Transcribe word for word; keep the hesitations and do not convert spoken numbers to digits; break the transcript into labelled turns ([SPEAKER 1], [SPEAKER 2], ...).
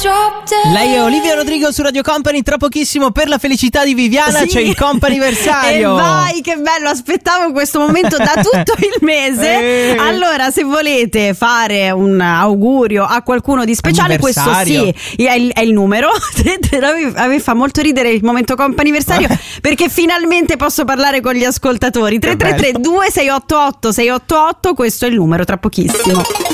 [SPEAKER 1] Lei è Olivia Rodrigo su Radio Company. Tra pochissimo, per la felicità di Viviana, sì, c'è il comp'anniversario.
[SPEAKER 2] E vai, che bello, aspettavo questo momento da tutto il mese.
[SPEAKER 1] Eh.
[SPEAKER 2] Allora, se volete fare un augurio a qualcuno di speciale, questo sì è il, è il numero. A me fa molto ridere il momento comp'anniversario perché finalmente posso parlare con gli ascoltatori. Tre tre tre due sei otto otto sei otto otto, questo è il numero, tra pochissimo.